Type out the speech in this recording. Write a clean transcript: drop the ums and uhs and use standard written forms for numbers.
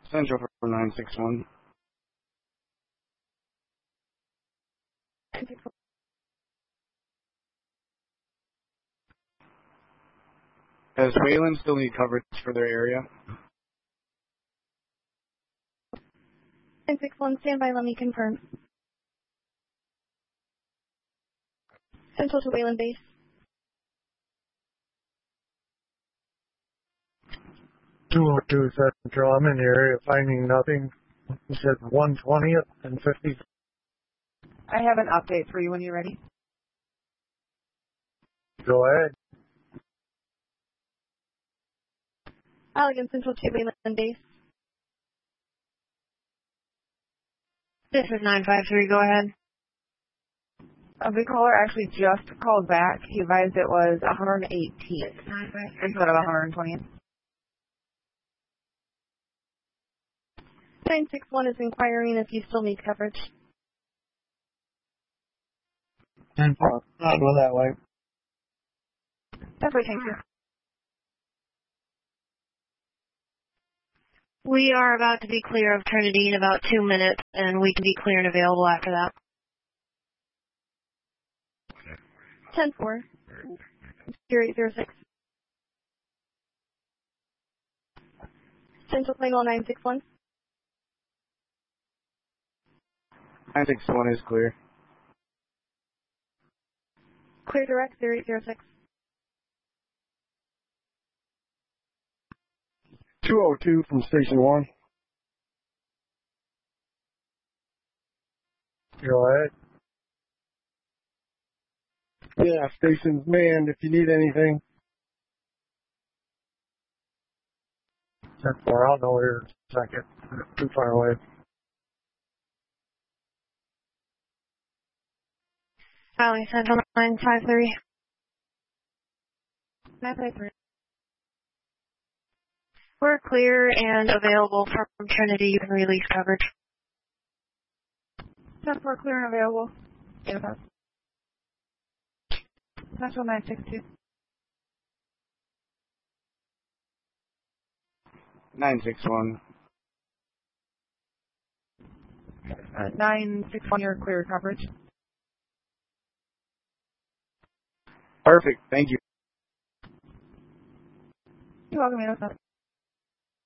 Central for 961. Does Wayland still need coverage for their area? 961, stand by, let me confirm. Central to Wayland base. 202 Central, I'm in the area finding nothing. You said 120th and 50. I have an update for you when you're ready. Go ahead. Allegan Central to Wayland base. This is 953, go ahead. The caller actually just called back. He advised it was 118th instead of 120th. 961 is inquiring if you still need coverage. 10-4, I'll go that way. That's right, thank you. We are about to be clear of Trinity in about 2 minutes, and we can be clear and available after that. 10-4. 0806. Central Plainwell 961. 961 is clear. Clear direct 0806. 202 from Station 1. Go ahead. Yeah, Station's manned if you need anything. 10-4, I'll know here in a second. Too far away. Valley Central 953. 953. We're clear and available from Trinity. You can release coverage. 10-4, clear and available. Central 962. 961. 961, you're clear coverage. Perfect. Thank you. You're welcome,